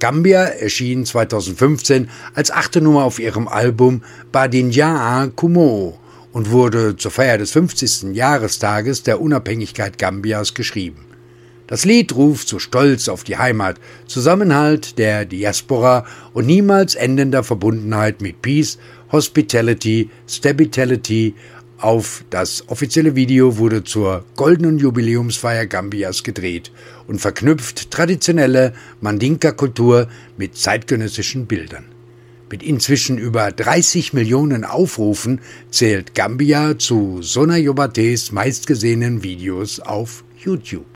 Gambia erschien 2015 als 8. Nummer auf ihrem Album Badinjaa Kumo und wurde zur Feier des 50. Jahrestages der Unabhängigkeit Gambias geschrieben. Das Lied ruft zu Stolz auf die Heimat, Zusammenhalt der Diaspora und niemals endender Verbundenheit mit Peace, Hospitality, Stability auf. Das offizielle Video wurde zur goldenen Jubiläumsfeier Gambias gedreht und verknüpft traditionelle Mandinka-Kultur mit zeitgenössischen Bildern. Mit inzwischen über 30 Millionen Aufrufen zählt Gambia zu Sona Jobates meistgesehenen Videos auf YouTube.